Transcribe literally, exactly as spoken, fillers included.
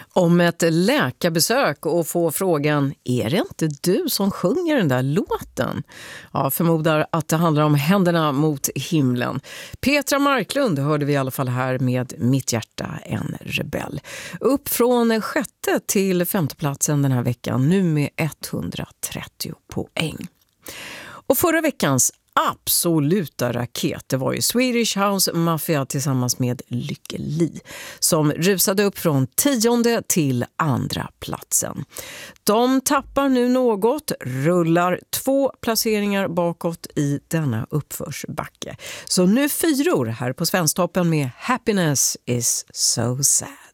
Om ett läkarbesök och få frågan, är det inte du som sjunger den där låten? Ja, förmodar att det handlar om Händerna mot himlen. Petra Marklund hörde vi i alla fall här med Mitt hjärta en rebell. Upp från sjätte till femte platsen den här veckan, nu med etthundratrettio poäng. Och förra veckans absoluta raket, det var ju Swedish House Mafia tillsammans med Lykke Li som rusade upp från tionde till andra platsen. De tappar nu något, rullar två placeringar bakåt i denna uppförsbacke. Så nu fyror här på Svensktoppen med Happiness is so sad.